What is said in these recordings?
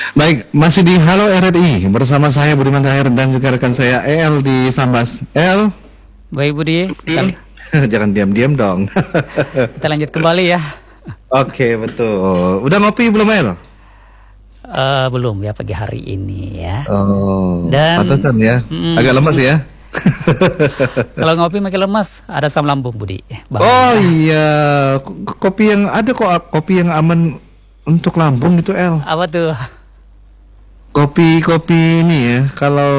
Baik, masih di Halo RRI bersama saya Budiman Tahir dan juga rekan saya El di Sambas. El, Baik Budi, tim, jangan diam-diam dong. kita lanjut kembali ya. Oke, betul. Udah ngopi belum El? Belum ya pagi hari ini ya. Oh, Dan pantesan ya. Agak lemas ya. kalau ngopi makin lemas, ada asam lambung Budi. Oh Bahaya. iya, kopi yang ada kok kopi yang aman untuk lambung itu El. Apa tuh? Kopi-kopi ini ya, kalau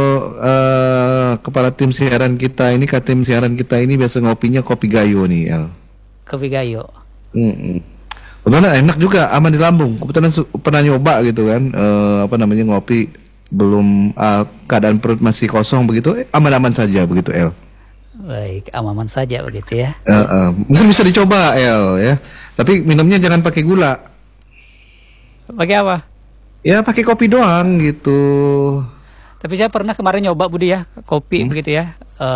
kepala tim siaran kita ini, tim siaran kita ini biasa ngopinya kopi gayo nih El. Kopi gayo. Kebetulan enak juga, aman di lambung. Kebetulan pernah nyoba gitu kan, apa namanya ngopi belum keadaan perut masih kosong begitu, aman-aman saja begitu El. Baik, aman saja begitu ya. Mungkin bisa dicoba El ya, tapi minumnya jangan pakai gula. Pakai apa? Ya pakai kopi doang gitu. Tapi saya pernah kemarin nyoba Budi ya, kopi begitu ya.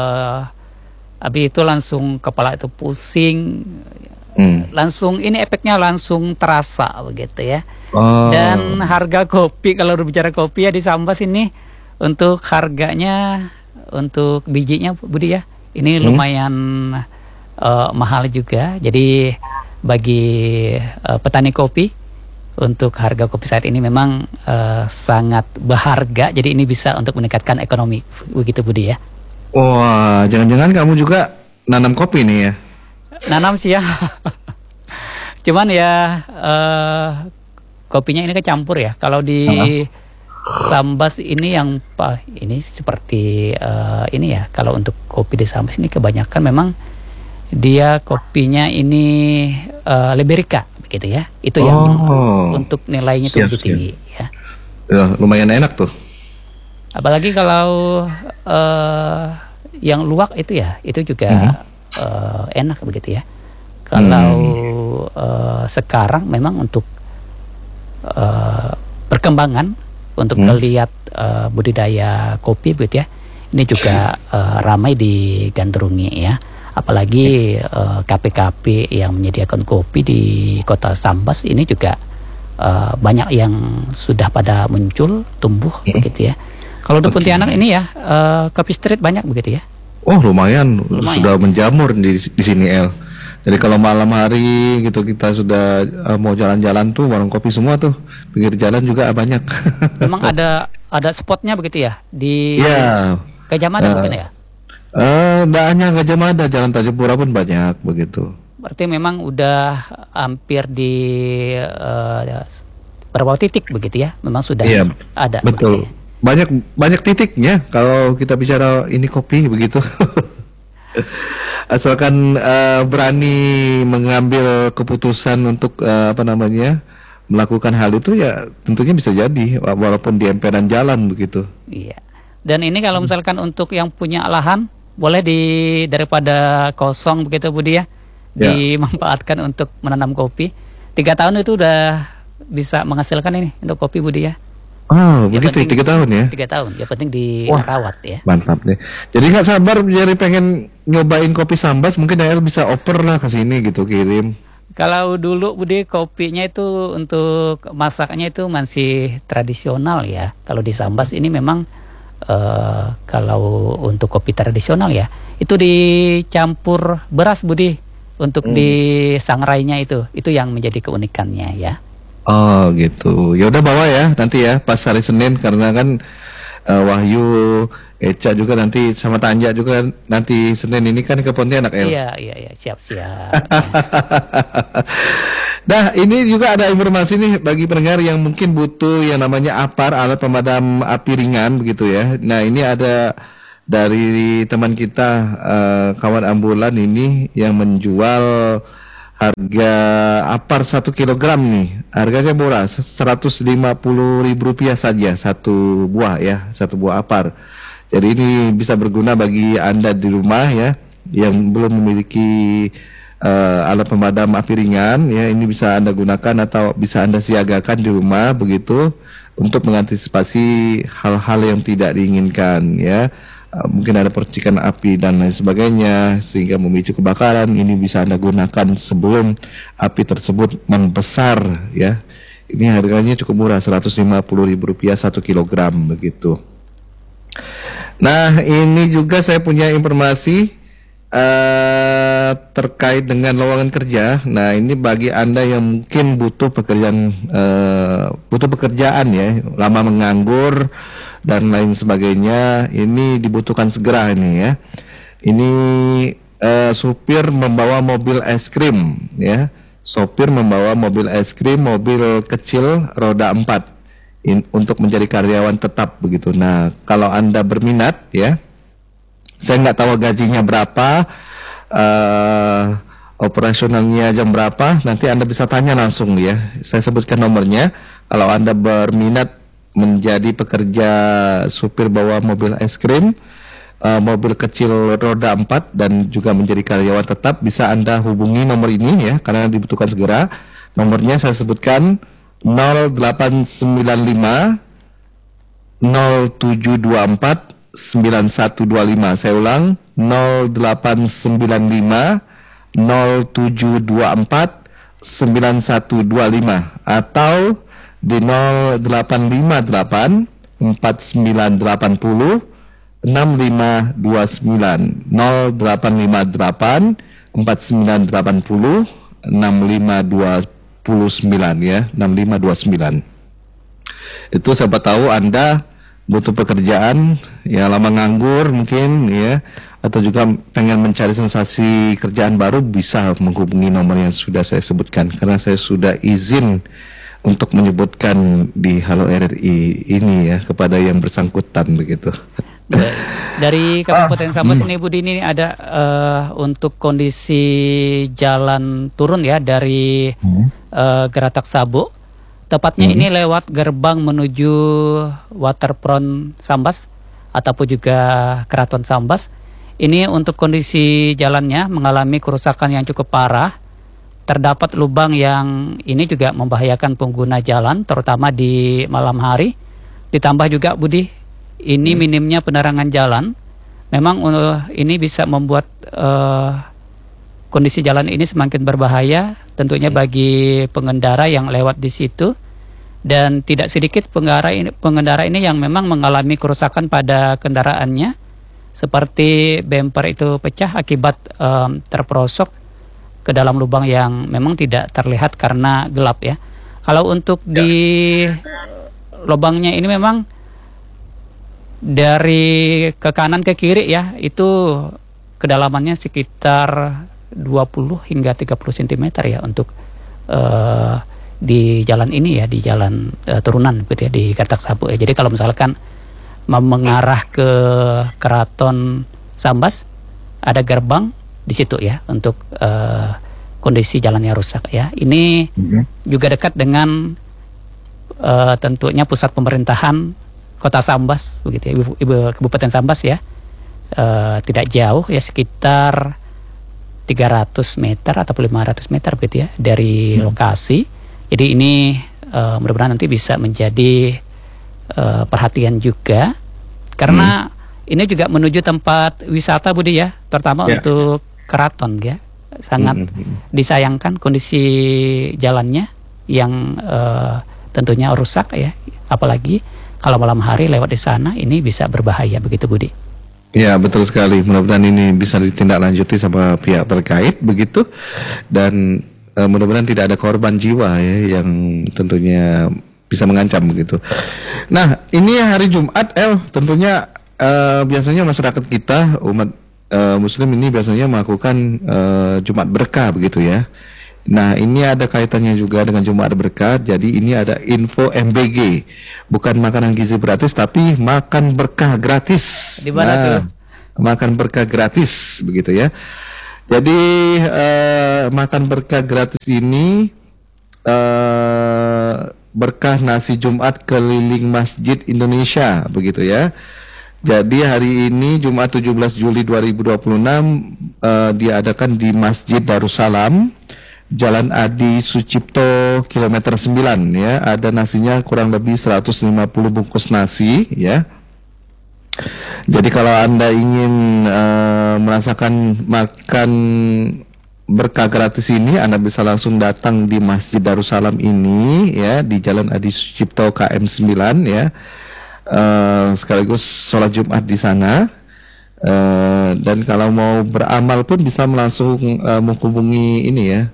Habis itu langsung kepala itu pusing. Langsung ini efeknya langsung terasa begitu ya. Dan harga kopi, kalau berbicara kopi ya di Sambas ini, untuk harganya, untuk bijinya Budi ya, ini lumayan mahal juga. Jadi bagi petani kopi, untuk harga kopi saat ini memang sangat berharga. Jadi ini bisa untuk meningkatkan ekonomi begitu Budi ya. Wah, jangan-jangan kamu juga nanam kopi nih ya? Nanam sih ya. Cuman ya kopinya ini kecampur ya. Kalau di Sambas ini yang ini seperti ini ya. Kalau untuk kopi di Sambas ini kebanyakan memang dia kopinya ini Liberica begitu ya. Itu yang untuk nilainya itu lebih tinggi ya. Ya, lumayan enak tuh. Apalagi kalau yang luwak itu ya, itu juga enak begitu ya. Kalau sekarang memang untuk perkembangan untuk melihat budidaya kopi begitu ya, ini juga ramai digandrungi ya. Apalagi kafe-kafe yang menyediakan kopi di kota Sambas ini juga banyak yang sudah pada muncul, tumbuh begitu ya. Kalau di Pontianak ini ya kopi street banyak begitu ya. Oh lumayan. Sudah menjamur di sini El. Jadi kalau malam hari gitu kita sudah mau jalan-jalan tuh warung kopi semua tuh, pinggir jalan juga banyak. Memang ada spotnya begitu ya di Gajah Mada mungkin ya. Nggak hanya Gajah Mada, Jalan Tanjung pun banyak begitu. Berarti memang udah hampir di beberapa titik begitu ya. Memang sudah ada. Betul. Banyak titiknya kalau kita bicara ini kopi begitu. Asalkan berani mengambil keputusan untuk melakukan hal itu ya tentunya bisa jadi walaupun di emperan jalan begitu. Iya. Dan ini kalau misalkan untuk yang punya lahan boleh daripada kosong begitu Budi ya, dimanfaatkan untuk menanam kopi. 3 tahun itu udah bisa menghasilkan ini untuk kopi Budi ya. Oh begitu, 3 tahun ya? 3 tahun, ya penting dirawat ya. Mantap nih. Jadi nggak sabar jadi pengen nyobain kopi Sambas, mungkin Dael bisa oper lah ke sini gitu, kirim. Kalau dulu Budi kopinya itu untuk masaknya itu masih tradisional ya. Kalau di Sambas ini memang kalau untuk kopi tradisional ya, itu dicampur beras Budi untuk di sangrainya itu yang menjadi keunikannya ya. Oh gitu. Ya udah bawa ya nanti ya pas hari Senin, karena kan Wahyu, Eca juga nanti sama Tanja juga nanti Senin ini kan ke Pontianak El. Iya siap. Nah ini juga ada informasi nih bagi pendengar yang mungkin butuh yang namanya APAR, alat pemadam api ringan begitu ya. Nah ini ada dari teman kita kawan ambulan ini yang menjual harga APAR 1 kilogram nih. Harganya murah, Rp150.000 saja satu buah ya, satu buah APAR. Jadi ini bisa berguna bagi Anda di rumah ya yang belum memiliki alat pemadam api ringan ya, ini bisa Anda gunakan atau bisa Anda siagakan di rumah begitu untuk mengantisipasi hal-hal yang tidak diinginkan ya. Mungkin ada percikan api dan lain sebagainya sehingga memicu kebakaran. Ini bisa Anda gunakan sebelum api tersebut membesar ya. Ini harganya cukup murah, Rp150.000 1 kilogram begitu. Nah, ini juga saya punya informasi terkait dengan lowongan kerja. Nah, ini bagi Anda yang mungkin butuh pekerjaan ya, lama menganggur dan lain sebagainya, ini dibutuhkan segera ini ya. Ini supir membawa mobil es krim ya. Sopir membawa mobil es krim, mobil kecil roda 4 untuk menjadi karyawan tetap begitu. Nah, kalau Anda berminat ya, saya nggak tahu gajinya berapa, operasionalnya jam berapa, nanti Anda bisa tanya langsung ya. Saya sebutkan nomornya. Kalau Anda berminat menjadi pekerja supir bawa mobil es krim, mobil kecil roda 4 dan juga menjadi karyawan tetap, bisa Anda hubungi nomor ini ya, karena dibutuhkan segera. Nomornya saya sebutkan 0895 0724 9125. Saya ulang, 0895 0724 9125 atau di 0858 4980 6529, 0858 4980 6529 ya, 6529. Itu siapa tahu Anda butuh pekerjaan ya, lama nganggur mungkin ya, atau juga pengen mencari sensasi kerjaan baru, bisa menghubungi nomor yang sudah saya sebutkan, karena saya sudah izin untuk menyebutkan di Halo RRI ini ya kepada yang bersangkutan begitu. Dari Kabupaten Sambas ini Budi, ini ada untuk kondisi jalan turun ya dari Geratak Sabo. Tepatnya ini lewat gerbang menuju Waterfront Sambas ataupun juga Keraton Sambas. Ini untuk kondisi jalannya mengalami kerusakan yang cukup parah. Terdapat lubang yang ini juga membahayakan pengguna jalan, terutama di malam hari. Ditambah juga Budi, ini minimnya penerangan jalan. Memang ini bisa membuat kondisi jalan ini semakin berbahaya tentunya bagi pengendara yang lewat di situ. Dan tidak sedikit pengendara ini yang memang mengalami kerusakan pada kendaraannya, seperti bumper itu pecah akibat terperosok ke dalam lubang yang memang tidak terlihat karena gelap ya. Kalau untuk di lubangnya ini memang dari ke kanan ke kiri ya, itu kedalamannya sekitar 20 hingga 30 cm ya untuk di jalan ini ya, di jalan turunan gitu ya, di Geratak Sabo ya. Jadi kalau misalkan mengarah ke Keraton Sambas, ada gerbang di situ ya untuk kondisi jalannya rusak ya. Ini juga dekat dengan tentunya pusat pemerintahan Kota Sambas begitu ya, Ibu Kabupaten Sambas ya. Tidak jauh ya, sekitar 300 meter atau 500 meter begitu ya dari lokasi. Jadi ini mudah-mudahan nanti bisa menjadi perhatian juga, karena ini juga menuju tempat wisata Budi ya, terutama untuk keraton ya. Sangat disayangkan kondisi jalannya yang tentunya rusak ya, apalagi kalau malam hari lewat di sana ini bisa berbahaya begitu Budi. Ya betul sekali, mudah-mudahan ini bisa ditindaklanjuti sama pihak terkait begitu, dan mudah-mudahan tidak ada korban jiwa ya yang tentunya bisa mengancam begitu. Nah, ini hari Jumat tentunya biasanya masyarakat kita umat Muslim ini biasanya melakukan Jumat berkah begitu ya. Nah, ini ada kaitannya juga dengan Jumat berkah. Jadi ini ada info MBG, bukan makanan gizi gratis tapi makan berkah gratis. Di mana tuh? Makan berkah gratis begitu ya. Jadi makan berkah gratis ini berkah nasi Jumat keliling Masjid Indonesia begitu ya. Jadi hari ini Jumat 17 Juli 2026 diadakan di Masjid Darussalam, Jalan Adi Sucipto kilometer 9 ya. Ada nasinya kurang lebih 150 bungkus nasi ya. Jadi kalau Anda ingin merasakan makan berkah gratis ini Anda bisa langsung datang di Masjid Darussalam ini ya, di Jalan Adi Sucipto KM 9 ya. Sekaligus sholat Jumat di sana. Dan kalau mau beramal pun bisa langsung menghubungi ini ya,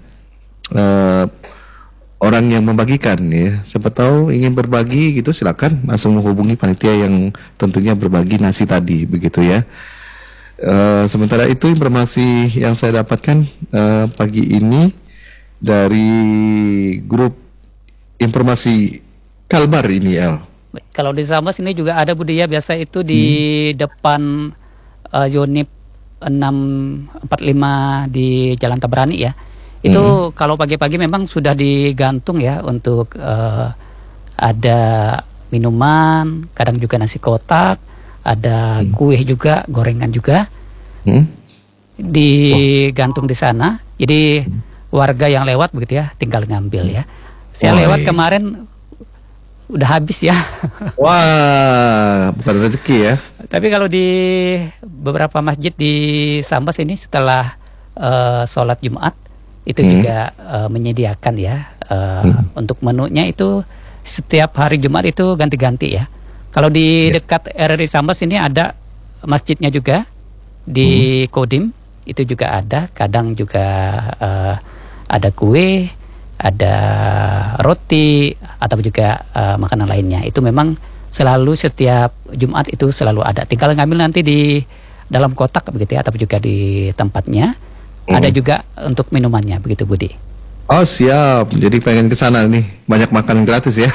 orang yang membagikan ya. Siapa tahu ingin berbagi gitu, silakan langsung menghubungi panitia yang tentunya berbagi nasi tadi begitu ya. Sementara itu informasi yang saya dapatkan pagi ini dari grup informasi Kalbar ini El. Kalau di Sambas ini juga ada budaya biasa itu di depan Yonip 645 di Jalan Tabrani ya. Itu kalau pagi-pagi memang sudah digantung ya untuk ada minuman, kadang juga nasi kotak, ada kue juga, gorengan juga digantung di sana. Jadi warga yang lewat begitu ya tinggal ngambil ya. Saya lewat kemarin udah habis ya. Wah, bukan rezeki ya. Tapi kalau di beberapa masjid di Sambas ini setelah sholat Jumat itu juga menyediakan ya untuk menunya itu setiap hari Jumat itu ganti-ganti ya. Kalau di dekat RRI Sambas ini ada masjidnya juga di Kodim itu juga ada. Kadang juga ada kue, ada roti atau juga makanan lainnya. Itu memang selalu setiap Jumat itu selalu ada. Tinggal ngambil nanti di dalam kotak begitu ya, atau juga di tempatnya. Ada juga untuk minumannya begitu Budi. Oh siap, jadi pengen ke sana nih, banyak makanan gratis ya.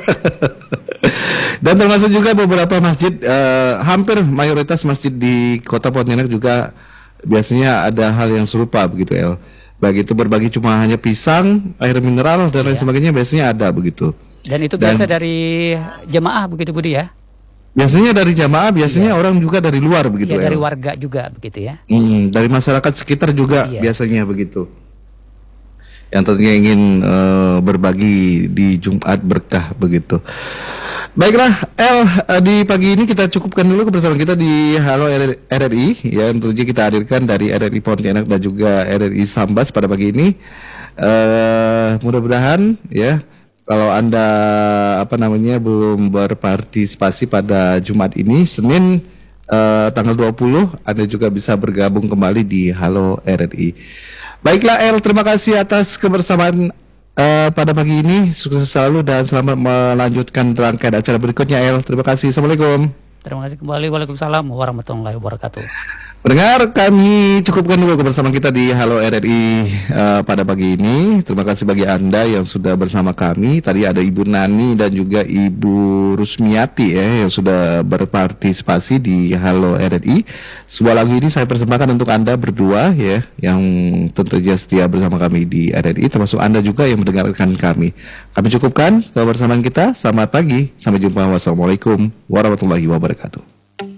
Dan termasuk juga beberapa masjid, hampir mayoritas masjid di Kota Pontianak juga biasanya ada hal yang serupa begitu El. Begitu berbagi cuma hanya pisang, air mineral dan lain sebagainya biasanya ada begitu. Dan itu biasa dari jemaah begitu Budi ya? Biasanya dari jamaah, biasanya orang juga dari luar begitu ya. Dari El. warga juga begitu ya? Dari masyarakat sekitar juga biasanya begitu. Yang tentunya ingin berbagi di Jumat berkah begitu. Baiklah El, di pagi ini kita cukupkan dulu kebersamaan kita di Halo RRI ya, tentunya kita hadirkan dari RRI Pontianak dan juga RRI Sambas pada pagi ini. Mudah-mudahan ya, kalau Anda belum berpartisipasi pada Jumat ini Senin tanggal 20, Anda juga bisa bergabung kembali di Halo RRI. Baiklah El, terima kasih atas kebersamaan pada pagi ini. Sukses selalu dan selamat melanjutkan rangkaian acara berikutnya El. Terima kasih. Assalamualaikum. Terima kasih kembali. Waalaikumsalam warahmatullahi wabarakatuh. Pendengar, kami cukupkan dulu kebersamaan kita di Halo RRI pada pagi ini. Terima kasih bagi Anda yang sudah bersama kami. Tadi ada Ibu Nani dan juga Ibu Rusmiati ya, yang sudah berpartisipasi di Halo RRI. Sebuah lagu ini saya persembahkan untuk Anda berdua ya, yang tentunya setia bersama kami di RRI, termasuk Anda juga yang mendengarkan kami. Kami cukupkan kebersamaan kita. Selamat pagi. Sampai jumpa. Wassalamualaikum warahmatullahi wabarakatuh.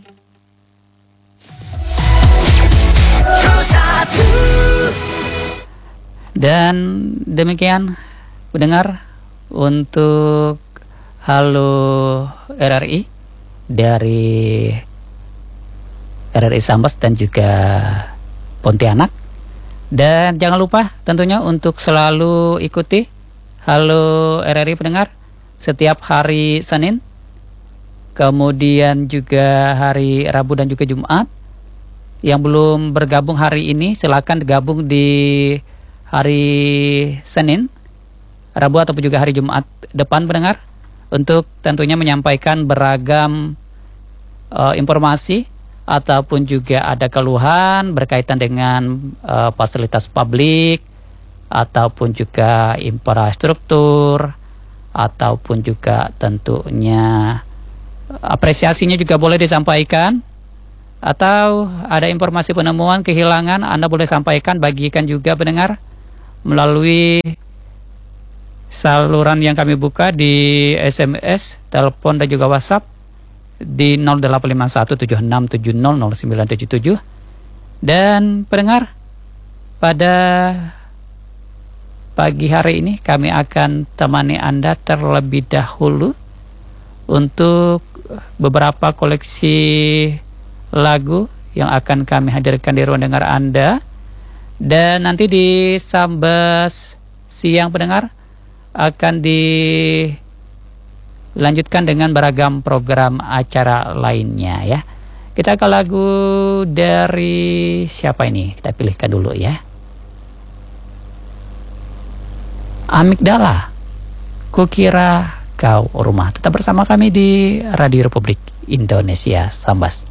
Dan demikian pendengar untuk Halo RRI dari RRI Sambas dan juga Pontianak. Dan jangan lupa tentunya untuk selalu ikuti Halo RRI pendengar setiap hari Senin, kemudian juga hari Rabu dan juga Jumat. Yang belum bergabung hari ini silakan gabung di hari Senin, Rabu ataupun juga hari Jumat depan pendengar, untuk tentunya menyampaikan beragam informasi ataupun juga ada keluhan berkaitan dengan fasilitas publik ataupun juga infrastruktur ataupun juga tentunya apresiasinya juga boleh disampaikan. Atau ada informasi penemuan kehilangan, Anda boleh sampaikan, bagikan juga pendengar melalui saluran yang kami buka di SMS, telepon dan juga WhatsApp di 085176700977. Dan pendengar, pada pagi hari ini kami akan temani Anda terlebih dahulu untuk beberapa koleksi lagu yang akan kami hadirkan di ruang dengar Anda. Dan nanti di Sambas Siang pendengar akan dilanjutkan dengan beragam program acara lainnya ya. Kita ke lagu dari siapa ini? Kita pilihkan dulu ya. Amigdala, Kukira Kau Rumah. Tetap bersama kami di Radio Republik Indonesia Sambas.